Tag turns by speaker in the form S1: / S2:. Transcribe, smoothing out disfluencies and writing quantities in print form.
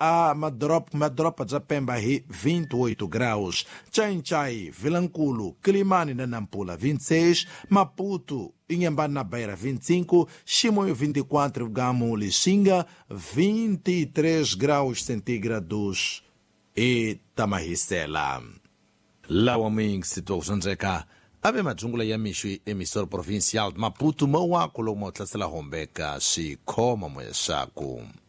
S1: a madropa za Pemba hi 28 graus, Chai-Chai, Vilanculo, Quilimane na Nampula 26, Maputo, Inhambane na Beira 25, Chimoio 24, Gamo, Lixinga 23 graus centígrados e Tamaricela. Lá o amigo situação zeca abe majungula ya mishui emissor provincial de Maputo Mauá colomotla sela Hombeca si koma moesaku.